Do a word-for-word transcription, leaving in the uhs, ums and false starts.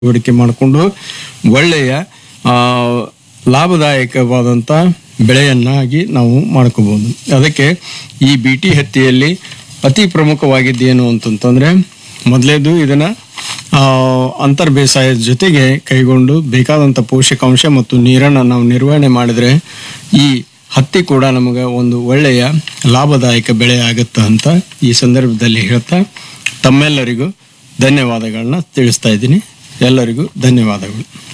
ಹೂಡಿಕೆ ಮಾಡಿಕೊಂಡು ಒಳ್ಳೆಯ ಆ, ಲಾಭದಾಯಕವಾದಂಥ ಬೆಳೆಯನ್ನಾಗಿ ನಾವು ಮಾಡ್ಕೋಬಹುದು. ಅದಕ್ಕೆ ಈ ಬಿ ಟಿ ಹತ್ತಿಯಲ್ಲಿ ಅತಿ ಪ್ರಮುಖವಾಗಿದ್ದೇನು ಅಂತಂತಂದ್ರೆ ಮೊದಲೇದು ಇದನ್ನ ಆ, ಅಂತರ್ ಬೇಸಾಯದ ಜೊತೆಗೆ ಕೈಗೊಂಡು ಬೇಕಾದಂಥ ಪೋಷಕಾಂಶ ಮತ್ತು ನೀರನ್ನು ನಾವು ನಿರ್ವಹಣೆ ಮಾಡಿದ್ರೆ ಈ ಹತ್ತಿ ಕೂಡ ನಮಗೆ ಒಂದು ಒಳ್ಳೆಯ ಲಾಭದಾಯಕ ಬೆಳೆ ಆಗುತ್ತೆ ಅಂತ ಈ ಸಂದರ್ಭದಲ್ಲಿ ಹೇಳ್ತಾ ತಮ್ಮೆಲ್ಲರಿಗೂ ಧನ್ಯವಾದಗಳನ್ನ ತಿಳಿಸ್ತಾ ಇದ್ದೀನಿ. ಎಲ್ಲರಿಗೂ ಧನ್ಯವಾದಗಳು.